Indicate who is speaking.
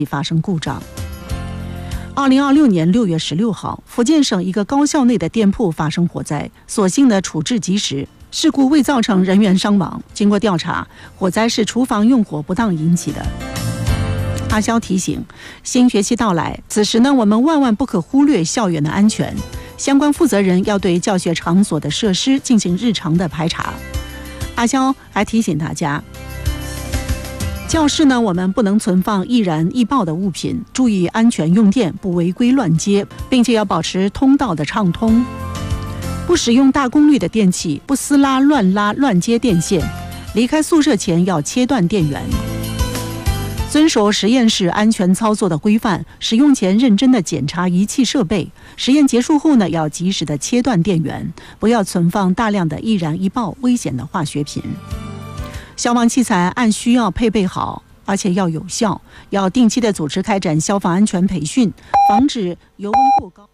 Speaker 1: 发生故障。2026年6月16号，福建省一个高校内的店铺发生火灾，所幸的处置及时，事故未造成人员伤亡。经过调查，火灾是厨房用火不当引起的。阿肖提醒，新学期到来，此时呢，我们万万不可忽略校园的安全，相关负责人要对教学场所的设施进行日常的排查。阿肖还提醒大家，教室呢，我们不能存放易燃易爆的物品，注意安全用电，不违规乱接，并且要保持通道的畅通，不使用大功率的电器，不撕拉、乱接电线，离开宿舍前要切断电源。遵守实验室安全操作的规范，使用前认真的检查仪器设备，实验结束后呢，要及时的切断电源，不要存放大量的易燃易爆危险的化学品。消防器材按需要配备好，而且要有效，要定期的组织开展消防安全培训，防止油温过高。